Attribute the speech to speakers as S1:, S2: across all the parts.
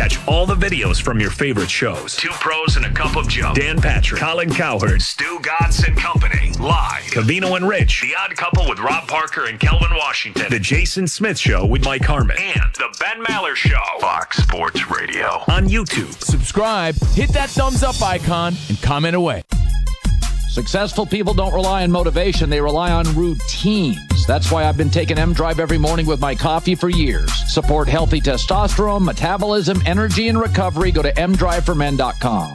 S1: Catch all the videos from your favorite shows. Two Pros and a Cup of Joe. Dan Patrick, Colin Cowherd, Stu Gatz and Company. Live. Covino and Rich. The Odd Couple with Rob Parker and Kelvin Washington. The Jason Smith Show with Mike Harmon. And The Ben Maller Show. Fox Sports Radio. On YouTube.
S2: Subscribe, hit that thumbs up icon, and comment away.
S3: Successful people don't rely on motivation. They rely on routines. That's why I've been taking M-Drive every morning with my coffee for years. Support healthy testosterone, metabolism, energy, and recovery. Go to mdriveformen.com.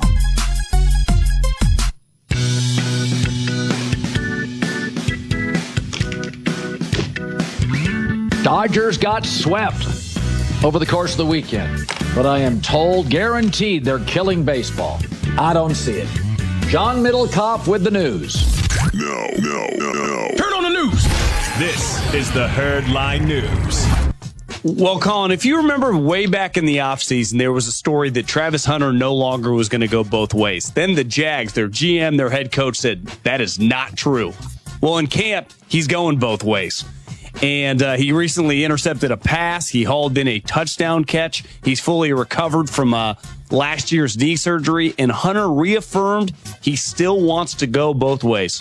S3: Dodgers got swept over the course of the weekend. But I am told, guaranteed, they're killing baseball. I don't see it. John Middlecoff with the news.
S4: No.
S2: Turn on the news.
S1: This is the Herdline News.
S5: Well, Colin, if you remember way back in the offseason, there was a story that Travis Hunter no longer was going to go both ways. Then the Jags, their GM, their head coach said, that is not true. Well, in camp, he's going both ways. And he recently intercepted a pass. He hauled in a touchdown catch. He's fully recovered from last year's knee surgery. And Hunter reaffirmed he still wants to go both ways.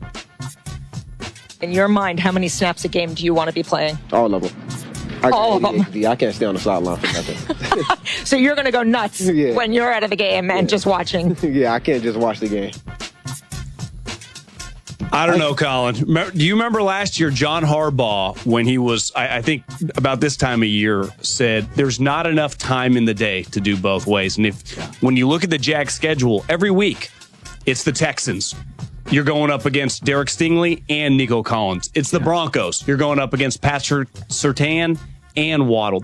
S6: In your mind, how many snaps a game do you want to be playing?
S7: All of them.
S6: All of them?
S7: Yeah, I can't stay on the sideline for nothing.
S6: So you're going to go nuts
S7: Yeah.
S6: when you're out of the game and just watching.
S7: Yeah, I can't just watch the game.
S5: I don't know, Colin. Do you remember last year, John Harbaugh, when he was, I think about this time of year, said there's not enough time in the day to do both ways. And when you look at the Jags schedule, every week, it's the Texans. You're going up against Derek Stingley and Nico Collins. It's the Broncos. You're going up against Patrick Surtain and Waddle.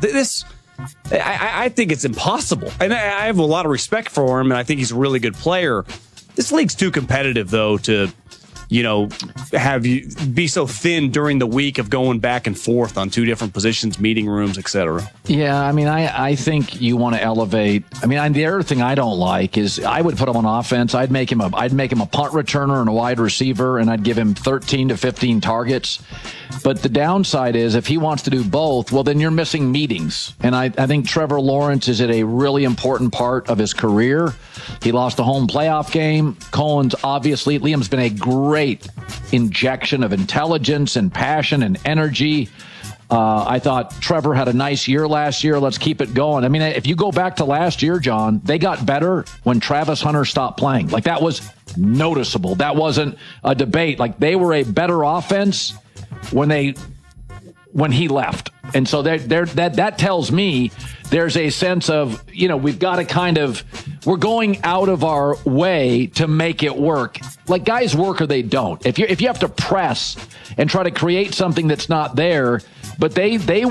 S5: I think it's impossible. And I have a lot of respect for him, and I think he's a really good player. This league's too competitive, though, to have you be so thin during the week of going back and forth on two different positions, meeting rooms, etc.
S3: Yeah, I mean, I think you want to elevate. I mean, the other thing I don't like is I would put him on offense. I'd make him a punt returner and a wide receiver, and I'd give him 13 to 15 targets. But the downside is if he wants to do both, well, then you're missing meetings. And I think Trevor Lawrence is at a really important part of his career. He lost a home playoff game. Cohen's obviously, Liam's been a great injection of intelligence and passion and energy. I thought Trevor had a nice year last year. Let's keep it going. I mean, if you go back to last year, John, they got better when Travis Hunter stopped playing. Like, that was noticeable. That wasn't a debate. Like, they were a better offense when he left. And so that tells me there's a sense of, we've got to we're going out of our way to make it work. Like, guys work or they don't. If you have to press and try to create something that's not there, but there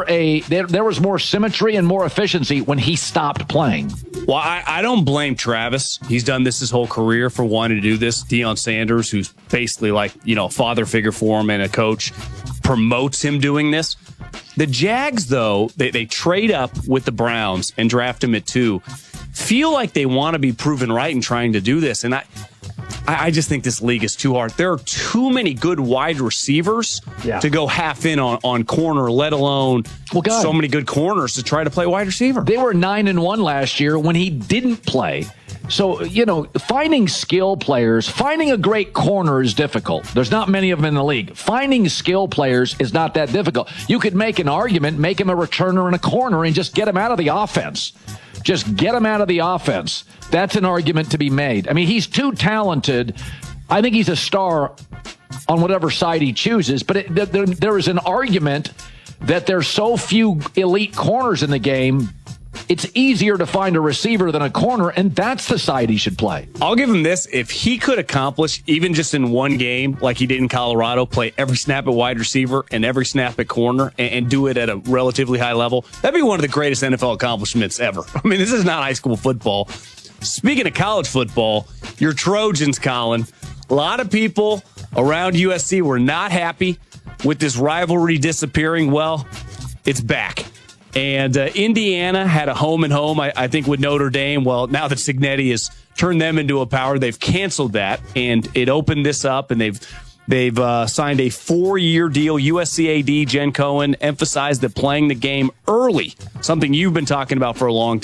S3: was more symmetry and more efficiency when he stopped playing.
S5: Well, I don't blame Travis. He's done this his whole career for wanting to do this. Deion Sanders, who's basically like, a father figure for him and a coach, promotes him doing this. The Jags, though, they trade up with the Browns and draft him at 2. Feel like they want to be proven right in trying to do this. And I just think this league is too hard. There are too many good wide receivers to go half in on corner, let alone so many good corners to try to play wide receiver.
S3: They were 9-1 last year when he didn't play. So, finding skill players, finding a great corner is difficult. There's not many of them in the league. Finding skill players is not that difficult. You could make an argument, make him a returner in a corner, and just get him out of the offense. Just get him out of the offense. That's an argument to be made. I mean, he's too talented. I think he's a star on whatever side he chooses. But there is an argument that there's so few elite corners in the game, it's easier to find a receiver than a corner, and that's the side he should play.
S5: I'll give him this. If he could accomplish, even just in one game, like he did in Colorado, play every snap at wide receiver and every snap at corner and do it at a relatively high level, that'd be one of the greatest NFL accomplishments ever. I mean, this is not high school football. Speaking of college football, your Trojans, Colin, a lot of people around USC were not happy with this rivalry disappearing. Well, it's back. And Indiana had a home and home, I think, with Notre Dame. Well, now that Cignetti has turned them into a power, they've canceled that, and it opened this up, and they've signed a 4-year deal. USC AD Jen Cohen emphasized that playing the game early, something you've been talking about for a long